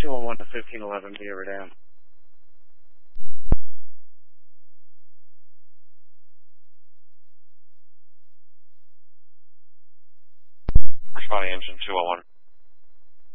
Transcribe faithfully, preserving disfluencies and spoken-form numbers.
two one one to fifteen eleven Beaver Dam. Responding engine two one one.